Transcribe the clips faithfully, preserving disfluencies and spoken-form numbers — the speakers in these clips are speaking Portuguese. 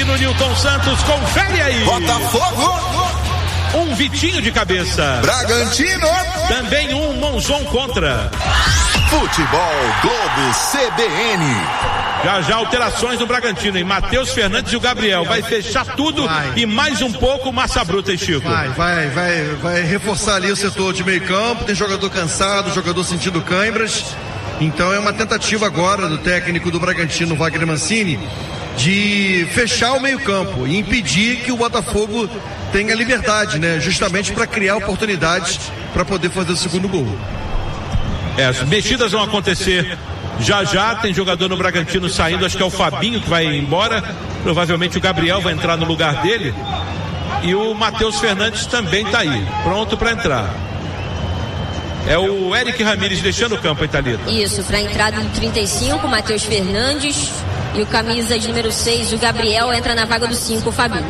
aqui no Newton Santos. Confere aí. Botafogo. Um Vitinho de cabeça. Bragantino. Também um Monzon contra. Futebol Globo C B N. Já já alterações no Bragantino, hein? Matheus Fernandes e o Gabriel. Vai fechar tudo vai. E mais um pouco massa bruta, hein, Chico? Vai, vai, vai, vai reforçar ali o setor de meio campo. Tem jogador cansado, jogador sentindo cãibras. Então é uma tentativa agora do técnico do Bragantino, Wagner Mancini, de fechar o meio campo e impedir que o Botafogo tenha liberdade, né? Justamente para criar oportunidades para poder fazer o segundo gol. É, as mexidas vão acontecer já já. Tem jogador no Bragantino saindo, acho que é o Fabinho que vai embora. Provavelmente o Gabriel vai entrar no lugar dele. E o Matheus Fernandes também está aí, pronto para entrar. É o Eric Ramírez deixando o campo, Thalita. Isso, para a entrada do trinta e cinco, Matheus Fernandes. E o camisa de número seis, o Gabriel, entra na vaga do cinco, o Fabinho.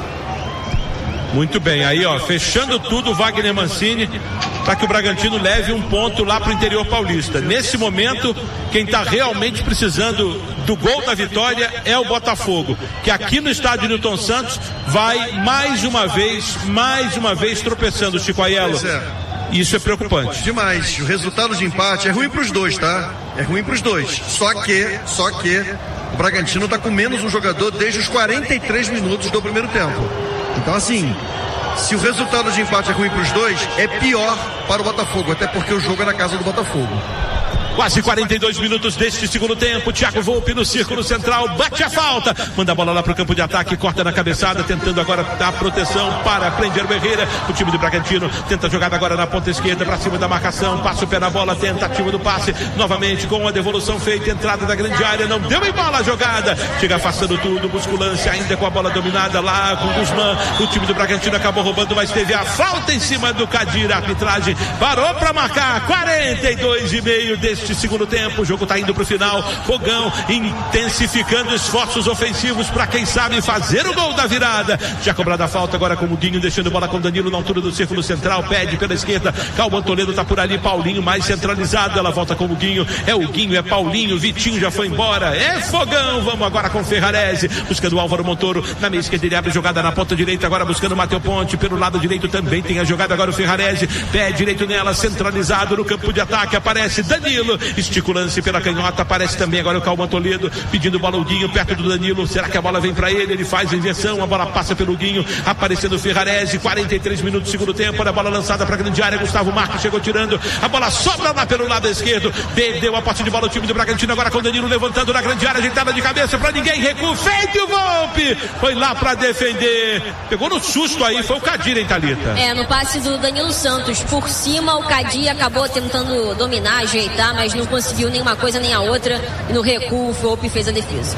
Muito bem, aí ó, fechando tudo o Wagner Mancini para que o Bragantino leve um ponto lá para o interior paulista. Nesse momento, quem está realmente precisando do gol da vitória é o Botafogo, que aqui no estádio Newton Santos vai mais uma vez, mais uma vez tropeçando, Chico Aiello. Isso é preocupante. Demais. O resultado de empate é ruim para os dois, tá? É ruim para os dois. Só que, só que o Bragantino está com menos um jogador desde os quarenta e três minutos do primeiro tempo. Então, assim, se o resultado de empate é ruim para os dois, é pior para o Botafogo, até porque o jogo é na casa do Botafogo. Quase quarenta e dois minutos deste segundo tempo. Thiago Volpe no círculo central, bate a falta, manda a bola lá para o campo de ataque, corta na cabeçada, tentando agora dar proteção para prender o Herrera. O time do Bragantino tenta a jogada agora na ponta esquerda para cima da marcação, passa o pé na bola, tentativa do passe, novamente com a devolução feita, entrada da grande área, não deu em bola a jogada, chega afastando tudo, busca o lance ainda com a bola dominada lá com o Guzmán. O time do Bragantino acabou roubando, mas teve a falta em cima do Kadir. A arbitragem parou para marcar quarenta e dois e meio deste segundo tempo. O jogo está indo para o final. Fogão intensificando esforços ofensivos para quem sabe fazer o gol da virada. Já cobrada a falta agora com o Guinho, deixando bola com Danilo na altura do círculo central, pede pela esquerda, Calma Toledo está por ali, Paulinho mais centralizado, ela volta com o Guinho, é o Guinho, é Paulinho, Vitinho já foi embora, é Fogão. Vamos agora com Ferrarese, buscando o Álvaro Montoro na meia esquerda, ele abre jogada na ponta direita, agora buscando o Mateu Ponte, pelo lado direito também tem a jogada agora o Ferrarese, pé direito nela, centralizado no campo de ataque, aparece Danilo, estica o lance pela canhota, aparece também agora o Calma Toledo, pedindo bola ao Guinho, perto do Danilo, será que a bola vem para ele? Ele faz a inversão, a bola passa pelo Guinho, aparecendo o Ferrarese, quarenta e três minutos do segundo tempo, a bola lançada para a grande área, Gustavo Marques chegou tirando, a bola sobra lá pelo lado esquerdo, perdeu a posse de bola o time do Bragantino, agora com o Danilo levantando na grande área, ajeitada de cabeça para ninguém, recuo, feito o Volpe, foi lá para defender, pegou no susto aí, foi o Kadir, hein, Thalita? É, no passe do Danilo Santos, por cima o Kadir acabou tentando dominar, ajeitar, mas não conseguiu nenhuma coisa nem a outra, e no recuo o Volpe fez a defesa.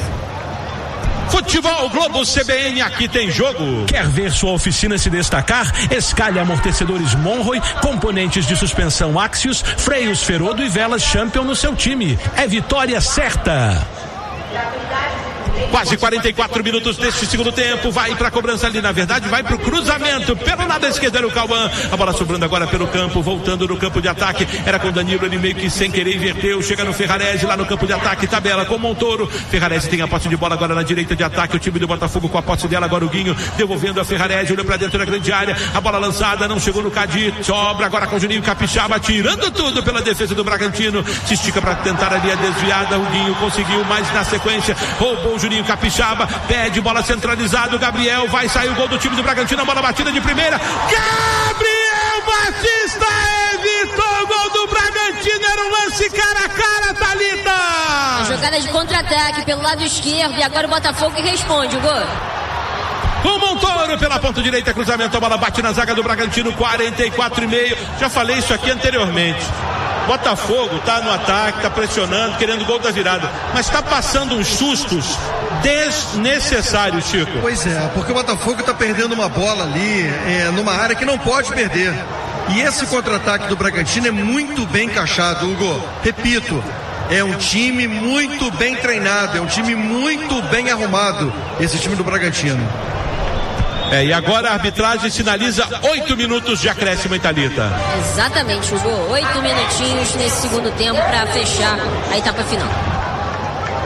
Futebol Globo C B N, aqui tem jogo. Quer ver sua oficina se destacar? Escalhe amortecedores Monroy, componentes de suspensão Axios, freios Ferodo e velas Champion no seu time. É vitória certa. Quase quarenta e quatro minutos deste segundo tempo, vai para a cobrança ali, na verdade vai para o cruzamento, pelo lado esquerdo era o Cauã, a bola sobrando agora pelo campo, voltando no campo de ataque, era com o Danilo, ele meio que sem querer inverteu, chega no Ferrarese lá no campo de ataque, tabela com o Montoro, Ferrarese tem a posse de bola agora na direita de ataque, o time do Botafogo com a posse dela, agora o Guinho, devolvendo a Ferrarese, olhou para dentro da grande área, a bola lançada, não chegou no Kadir, sobra agora com o Juninho Capixaba, tirando tudo pela defesa do Bragantino, se estica para tentar ali a desviada, o Guinho conseguiu, mas na sequência, roubou o Juninho Capixaba, pede bola centralizado, Gabriel, vai sair o gol do time do Bragantino, a bola batida de primeira, Gabriel Batista evitou o gol do Bragantino, era um lance cara a cara, Thalita! Jogada de contra-ataque pelo lado esquerdo e agora o Botafogo que responde o gol. Com Montoro pela ponta direita, cruzamento, a bola bate na zaga do Bragantino, quarenta e quatro e meio, já falei isso aqui anteriormente. Botafogo tá no ataque, tá pressionando, querendo gol da virada, mas tá passando uns sustos desnecessários, Chico. Pois é, porque o Botafogo tá perdendo uma bola ali, é, numa área que não pode perder. E esse contra-ataque do Bragantino é muito bem encaixado, Hugo. Repito, é um time muito bem treinado, é um time muito bem arrumado, esse time do Bragantino. É, e agora a arbitragem sinaliza oito minutos de acréscimo em Thalita. Exatamente, Hugo. Oito minutinhos nesse segundo tempo para fechar a etapa final.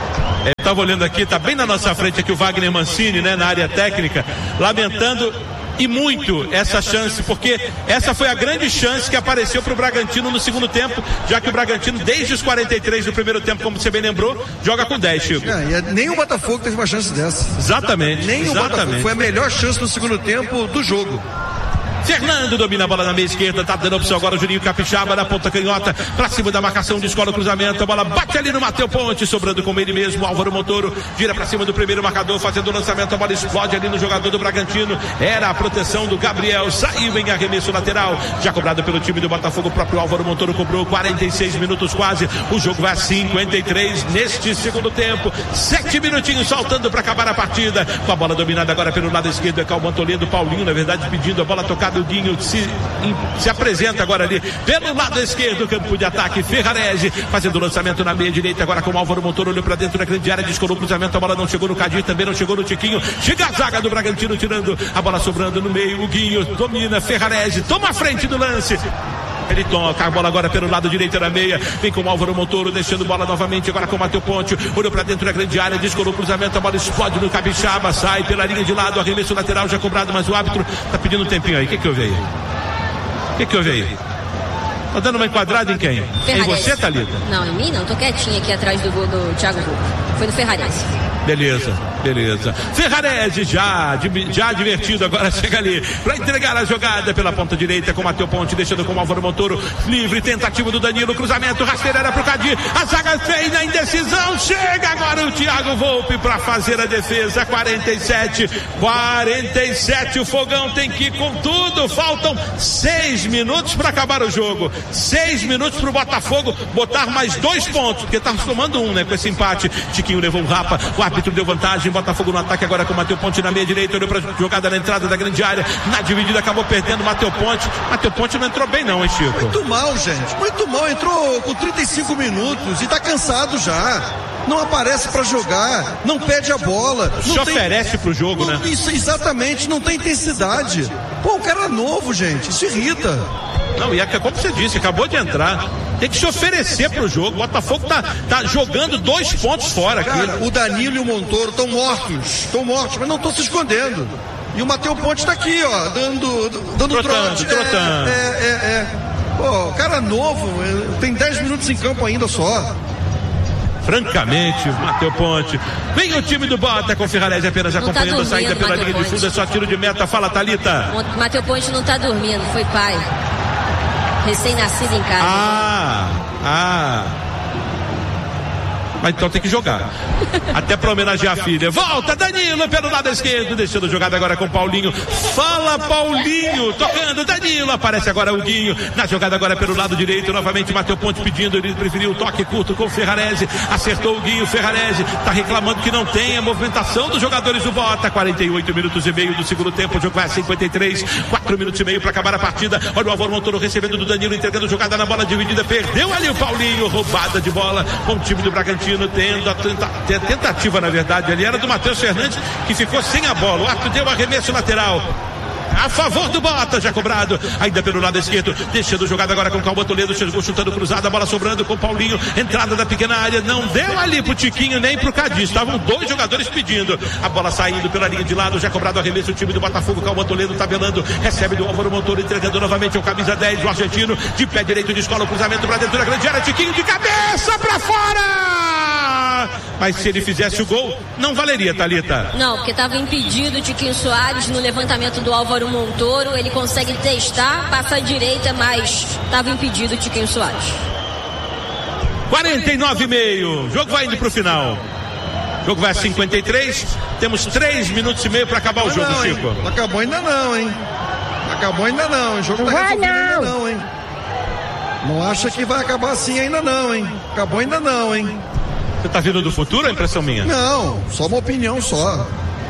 Estava olhando aqui, tá bem na nossa frente aqui o Wagner Mancini, né, na área técnica, lamentando e muito essa chance, porque essa foi a grande chance que apareceu para o Bragantino no segundo tempo, já que o Bragantino, desde os quarenta e três do primeiro tempo, como você bem lembrou, joga com dez, Chico. É, e nem o Botafogo teve uma chance dessa. Exatamente. Nem exatamente. o Botafogo. Foi a melhor chance no segundo tempo do jogo. Fernando domina a bola na meia esquerda, tá dando opção agora o Juninho Capixaba na ponta canhota, pra cima da marcação, descola o cruzamento, a bola bate ali no Matheus Ponte, sobrando com ele mesmo, Álvaro Montoro, gira pra cima do primeiro marcador, fazendo o lançamento, a bola explode ali no jogador do Bragantino, era a proteção do Gabriel, saiu em arremesso lateral, já cobrado pelo time do Botafogo, o próprio Álvaro Montoro cobrou, quarenta e seis minutos quase, o jogo vai a cinquenta e três neste segundo tempo, sete minutinhos saltando pra acabar a partida, com a bola dominada agora pelo lado esquerdo, é Calma Toledo, Paulinho, na verdade, pedindo a bola tocada. O Guinho se, se apresenta agora ali pelo lado esquerdo, campo de ataque, Ferrarese fazendo o lançamento na meia direita, agora com o Álvaro Montoro, olhou pra dentro da grande área, descolou o cruzamento, a bola não chegou no Cadir, também não chegou no Tiquinho, chega a zaga do Bragantino, tirando a bola, sobrando no meio, o Guinho domina, Ferrarese toma a frente do lance. Ele toca a bola agora pelo lado direito da meia, vem com o Álvaro Montoro, deixando bola novamente agora com o Matheus Ponte, olhou pra dentro da grande área, descolou o cruzamento, a bola explode no Capixaba, sai pela linha de lado, arremesso lateral já cobrado, mas o árbitro tá pedindo um tempinho aí. O que que houve aí? O que que houve aí? Tá dando uma enquadrada em quem? Em você, Thalita? Não, em mim não, tô quietinha aqui atrás do gol do Thiago Volpe. Foi no Ferrarese. Beleza, beleza. Ferrarese já, já divertido, agora chega ali para entregar a jogada pela ponta direita com o Matheus Ponte, deixando com o Álvaro Montoro livre, tentativa do Danilo, cruzamento, rasteira pro Cadir, a zaga fez na indecisão, chega agora o Thiago Volpe para fazer a defesa, quarenta e sete, quarenta e sete, o Fogão tem que ir com tudo, faltam seis minutos para acabar o jogo, seis minutos pro Botafogo botar mais dois pontos, porque tá somando um, né, com esse empate. Tiquinho levou um rapa, o árbitro deu vantagem, Botafogo no ataque agora com o Matheus Ponte na meia direita, olhou pra jogada na entrada da grande área, na dividida acabou perdendo Matheus Ponte, Matheus Ponte não entrou bem não, hein, Chico? Muito mal, gente, muito mal, entrou com trinta e cinco minutos e tá cansado já, não aparece pra jogar, não pede a bola, não se tem... oferece pro jogo, não, né? Isso, exatamente, não tem intensidade, pô, o cara é novo, gente, isso irrita. Não, e é como você disse, acabou de entrar, tem que se oferecer pro jogo, o Botafogo tá, tá jogando dois pontos fora aqui. Cara, o Danilo e o Montoro estão mortos, estão mortos, mas não estão se escondendo. E o Matheus Ponte tá aqui, ó, dando, dando trotando, trote. trotando. É, é, é, é. Pô, cara novo, tem dez minutos em campo ainda só. Francamente, Matheus Ponte. Vem o time do Bota com o Ferrarese apenas não acompanhando tá a saída pela linha de fundo, é só tiro de meta. Fala, Thalita. O Matheus Ponte não tá dormindo, foi pai. Recém-nascido em casa. Ah, ah. Mas então tem que jogar. Até para homenagear a filha. Volta Danilo pelo lado esquerdo, deixando jogada agora com Paulinho. Fala Paulinho, tocando Danilo. Aparece agora o Guinho. Na jogada agora pelo lado direito. Novamente Matheus Ponte pedindo. Ele preferiu o toque curto com o Ferrarese. Acertou o Guinho. Ferrarese tá reclamando que não tem a movimentação dos jogadores do Bota. quarenta e oito minutos e meio do segundo tempo. O jogo vai a cinquenta e três. quatro minutos e meio para acabar a partida. Olha o Álvaro Montoro recebendo do Danilo, entregando jogada na bola dividida. Perdeu ali o Paulinho. Roubada de bola com o time do Bragantino. Tendo a, tenta, a tentativa, na verdade, ali era do Matheus Fernandes, que ficou sem a bola. O árbitro deu um arremesso lateral a favor do Bota, já cobrado ainda pelo lado esquerdo, deixando jogada agora com o Calma Toledo, chegou chutando cruzada, a bola sobrando com o Paulinho, entrada da pequena área, não deu ali pro Tiquinho nem pro Cadir, estavam dois jogadores pedindo, a bola saindo pela linha de lado, já cobrado arremesso, o time do Botafogo, Calma Toledo tabelando, recebe do Álvaro Montoro, entregando novamente o camisa dez, o argentino, de pé direito, descola o cruzamento pra dentro da grande área, Tiquinho de cabeça pra fora! Mas se ele fizesse o gol, não valeria, Thalita. Não, porque estava impedido o Tiquinho Soares no levantamento do Álvaro Montoro, ele consegue testar, passa à direita, mas estava impedido o Tiquinho Soares. quarenta e nove e meio, o jogo vai indo pro final. O jogo vai a cinquenta e três, temos três minutos e meio para acabar o jogo, não, Chico. Hein? Não acabou ainda não, hein? Não acabou ainda não, o jogo não tá resolvido ainda não, hein? Não acha que vai acabar assim ainda não, hein? Acabou ainda não, hein? Você tá vindo do futuro, a impressão minha? Não, só uma opinião só.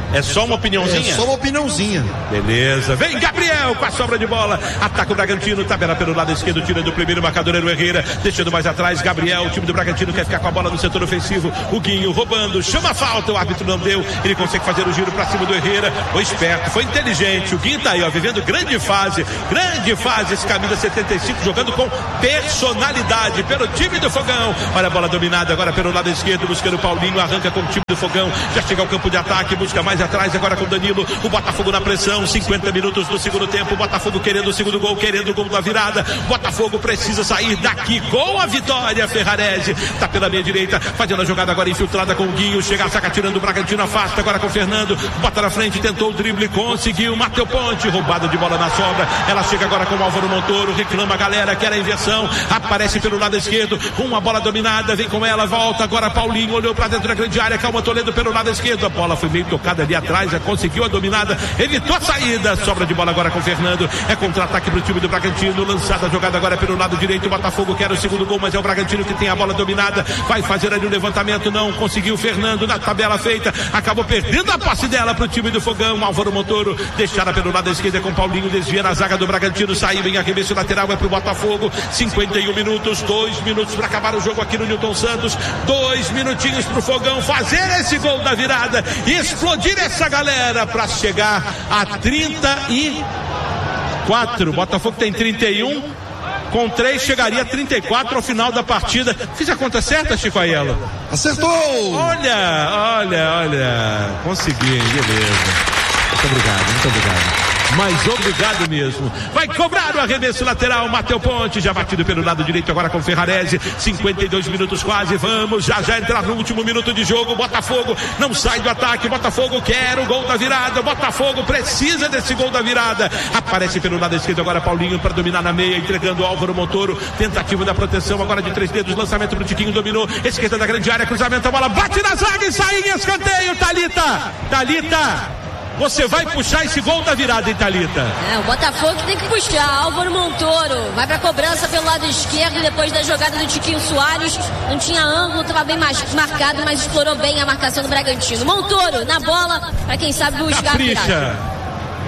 É só uma opiniãozinha? É só uma opiniãozinha. Beleza. Vem Gabriel com a sobra de bola. Ataca o Bragantino. Tabela pelo lado esquerdo. Tira do primeiro marcador o Herrera. Deixando mais atrás. Gabriel. O time do Bragantino quer ficar com a bola no setor ofensivo. O Guinho roubando. Chama a falta. O árbitro não deu. Ele consegue fazer o giro pra cima do Herrera. Foi esperto. Foi inteligente. O Guinho tá aí, ó. Vivendo grande fase. Grande fase. Esse camisa setenta e cinco jogando com personalidade pelo time do Fogão. Olha a bola dominada agora pelo lado esquerdo. Buscando o Paulinho. Arranca com o time do Fogão. Já chega ao campo de ataque. Busca mais atrás agora com o Danilo, o Botafogo na pressão, cinquenta minutos do segundo tempo, o Botafogo querendo o segundo gol, querendo o gol da virada, Botafogo precisa sair daqui com a vitória. Ferrarese tá pela meia direita, fazendo a jogada agora infiltrada com o Guinho, chega a saca tirando o Bragantino, afasta agora com o Fernando, bota na frente, tentou o drible, conseguiu, Mateu Ponte, roubada de bola na sobra, ela chega agora com o Álvaro Montoro, reclama a galera, quer a inversão, aparece pelo lado esquerdo, uma bola dominada, vem com ela, volta agora Paulinho, olhou pra dentro da grande área, calma Toledo pelo lado esquerdo, a bola foi meio tocada ali atrás, já conseguiu a dominada, evitou a saída, sobra de bola agora com o Fernando, é contra-ataque pro time do Bragantino, lançada a jogada agora pelo lado direito, o Botafogo quer o segundo gol, mas é o Bragantino que tem a bola dominada, vai fazer ali o levantamento, não conseguiu, Fernando na tabela feita, acabou perdendo a posse dela pro time do Fogão, Álvaro Montoro, deixada pelo lado esquerdo com Paulinho, desvia na zaga do Bragantino, saiu em arremesso lateral, é pro Botafogo, cinquenta e um minutos, dois minutos para acabar o jogo aqui no Newton Santos, dois minutinhos pro Fogão fazer esse gol da virada e explodir essa galera para chegar a trinta e quatro. Botafogo tem trinta e um, com três chegaria a trinta e quatro ao final da partida. Fiz a conta certa, Chico Aiello? Acertou! Olha, olha, olha, consegui, beleza. Muito obrigado, muito obrigado. Mas obrigado mesmo. Vai cobrar o arremesso lateral, Mateu Ponte, já batido pelo lado direito agora com Ferrarese, cinquenta e dois minutos quase, vamos já já entrar no último minuto de jogo, Botafogo não sai do ataque, Botafogo quer o gol da virada, Botafogo precisa desse gol da virada, aparece pelo lado esquerdo agora Paulinho para dominar na meia, entregando o Álvaro Montoro, tentativa da proteção agora de três dedos, lançamento pro Tiquinho, dominou, esquerda da grande área, cruzamento, a bola bate na zaga e sai em escanteio, Thalita, Thalita, você vai puxar esse gol da virada, hein, Thalita? É, o Botafogo tem que puxar. Álvaro Montoro vai pra cobrança pelo lado esquerdo depois da jogada do Tiquinho Soares. Não tinha ângulo, estava bem marcado, mas explorou bem a marcação do Bragantino. Montoro na bola, pra quem sabe buscar Capricha. a virada.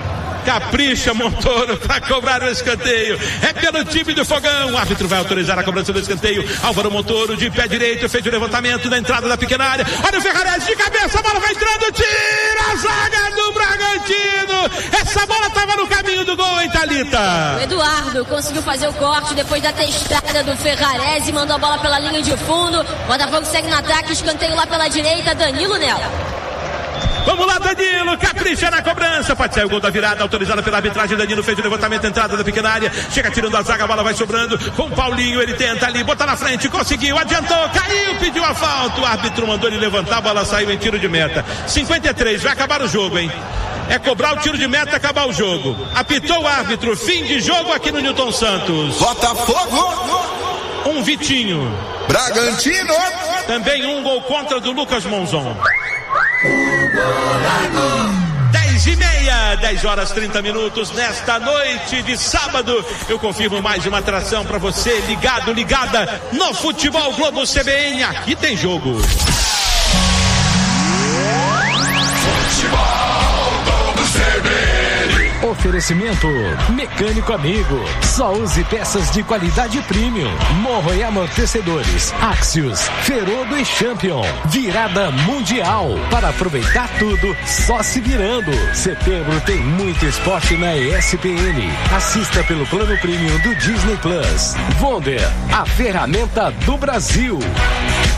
Capricha Montoro para cobrar o escanteio. É pelo time do Fogão. O árbitro vai autorizar a cobrança do escanteio. Álvaro Montoro de pé direito fez o levantamento na entrada da pequena área. Olha o Ferrarese de cabeça, a bola vai entrando. Tira a zaga do Bragantino. Essa bola estava no caminho do gol, hein, Thalita? O Eduardo conseguiu fazer o corte depois da testada do Ferrarese. Mandou a bola pela linha de fundo. Botafogo segue no ataque. Escanteio lá pela direita. Danilo nela. Vamos lá, Danilo, capricha na cobrança, pode sair o gol da virada, autorizada pela arbitragem, Danilo fez o levantamento, entrada da pequena área, chega tirando a zaga, a bola vai sobrando, com o Paulinho, ele tenta ali, botar na frente, conseguiu, adiantou, caiu, pediu a falta, o árbitro mandou ele levantar, a bola saiu em tiro de meta, cinquenta e três, vai acabar o jogo, hein? É cobrar o tiro de meta, acabar o jogo, apitou o árbitro, fim de jogo aqui no Newton Santos. Botafogo! Um Vitinho. Bragantino! Também um gol contra do Lucas Monzon. dez e meia, dez horas trinta minutos nesta noite de sábado. Eu confirmo mais uma atração para você, ligado, ligada no Futebol Globo C B N. Aqui tem jogo. Futebol Globo C B N. Oferecimento Mecânico Amigo. Só use peças de qualidade premium. Morro e amortecedores. Axios, Ferodo e Champion. Virada mundial. Para aproveitar tudo, só se virando. Setembro tem muito esporte na E S P N. Assista pelo plano premium do Disney Plus. Wonder, a ferramenta do Brasil.